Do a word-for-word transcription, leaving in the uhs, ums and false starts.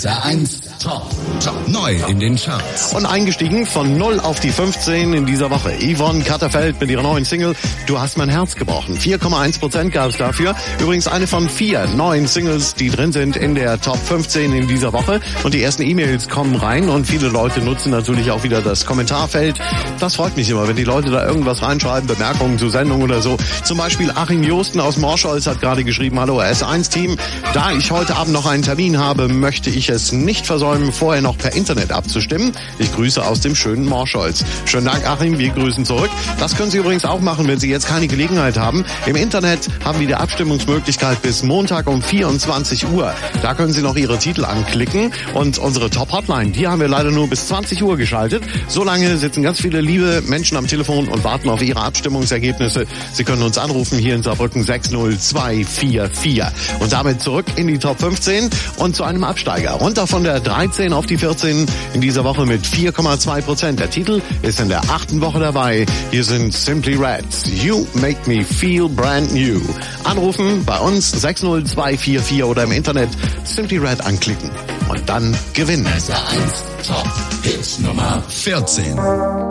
Der eins Top. Top. Neu in den Charts. Und eingestiegen von null auf die fünfzehn in dieser Woche. Yvonne Katterfeld mit ihrer neuen Single Du hast mein Herz gebrochen. vier Komma eins Prozent gab es dafür. Übrigens eine von vier neuen Singles, die drin sind in der Top fünfzehn in dieser Woche. Und die ersten E-Mails kommen rein und viele Leute nutzen natürlich auch wieder das Kommentarfeld. Das freut mich immer, wenn die Leute da irgendwas reinschreiben, Bemerkungen zur Sendung oder so. Zum Beispiel Achim Josten aus Morscholz hat gerade geschrieben, hallo S eins Team, da ich heute Abend noch einen Termin habe, möchte ich es nicht versäumen, vorher noch per Internet abzustimmen. Ich grüße aus dem schönen Morscholz. Schönen Dank, Achim, wir grüßen zurück. Das können Sie übrigens auch machen, wenn Sie jetzt keine Gelegenheit haben. Im Internet haben wir die Abstimmungsmöglichkeit bis Montag um vierundzwanzig Uhr. Da können Sie noch Ihre Titel anklicken und unsere Top-Hotline, die haben wir leider nur bis zwanzig Uhr geschaltet. So lange sitzen ganz viele liebe Menschen am Telefon und warten auf Ihre Abstimmungsergebnisse. Sie können uns anrufen hier in Saarbrücken sechs null zwei vier vier. Und damit zurück in die Top fünfzehn und zu einem Absteiger. Runter von der dreizehn auf die vierzehn in dieser Woche mit vier Komma zwei Prozent. Der Titel ist in der achten Woche dabei. Hier sind Simply Red. You Make Me Feel Brand New. Anrufen bei uns sechs null zwei vier vier oder im Internet Simply Red anklicken. Und dann gewinnen. S eins Top Hit Nummer vierzehn.